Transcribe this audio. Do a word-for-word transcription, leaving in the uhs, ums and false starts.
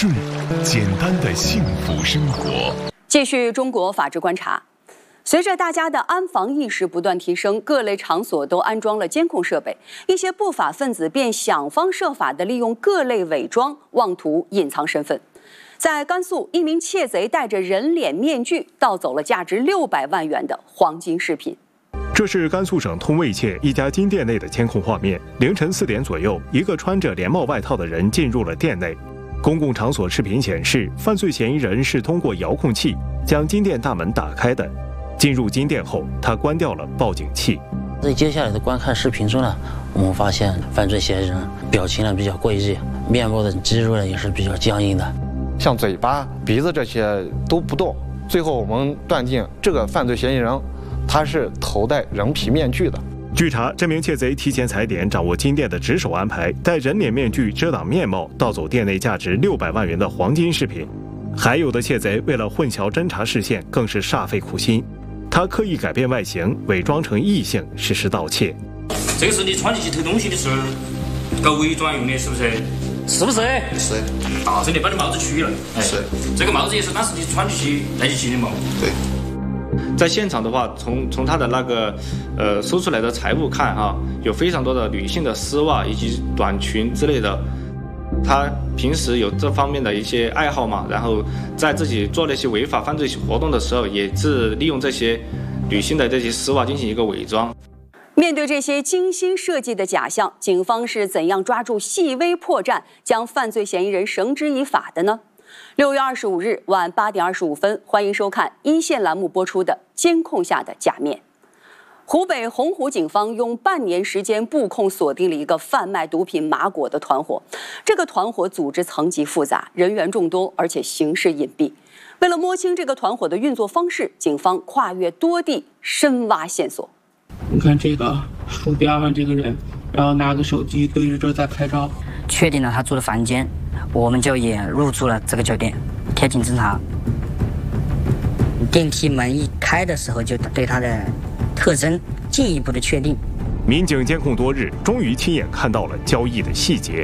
税，简单的幸福生活。 继续中国法治观察。随着大家的安防意识不断提升，各类场所都安装了监控设备，一些不法分子便想方设法地利用各类伪装，妄图隐藏身份。在甘肃，一名窃贼戴着人脸面具盗走了价值六百万元的黄金饰品。 这是甘肃省通渭县一家金店内的监控画面。凌晨四点左右，一个穿着连帽外套的人进入了店内。公共场所视频显示，犯罪嫌疑人是通过遥控器将金店大门打开的。进入金店后，他关掉了报警器。 在接下来的观看视频中呢，我们发现犯罪嫌疑人表情呢比较诡异，面部的肌肉呢也是比较僵硬的， 像嘴巴、鼻子这些都不动。最后我们断定这个犯罪嫌疑人他是头戴人皮面具的。 据查，这名窃贼提前踩点，掌握金店的值守安排，戴人脸面具遮挡面貌，盗走店内价值六百万元的黄金饰品。还有的窃贼为了混淆侦查视线，更是煞费苦心。他刻意改变外形，伪装成异性实施盗窃。 这个是你穿进去偷东西的时候搞伪装用的，是不是？是不是？ 是。 大声的把你帽子取了。 哎，是。 这个帽子也是当时你穿进去戴进去的嘛？ 对。 在现场的话，从从他的那个呃搜出来的财物看哈，有非常多的女性的丝袜以及短裙之类的。他平时有这方面的一些爱好嘛，然后在自己做那些违法犯罪活动的时候，也是利用这些女性的这些丝袜进行一个伪装。 面对这些精心设计的假象，警方是怎样抓住细微破绽，将犯罪嫌疑人绳之以法的呢？六月二十五日晚八点二十五分，欢迎收看一线栏目播出的《监控下的假面》。湖北洪湖警方用半年时间布控锁定了一个贩卖毒品麻果的团伙。这个团伙组织层级复杂，人员众多，而且形势隐蔽。为了摸清这个团伙的运作方式，警方跨越多地深挖线索。 你看这个树边上这个人，然后拿个手机对着这在拍照。 确定了他住的房间，我们就也入住了这个酒店，贴近侦查。电梯门一开的时候，就对他的特征进一步的确定。 民警监控多日，终于亲眼看到了交易的细节。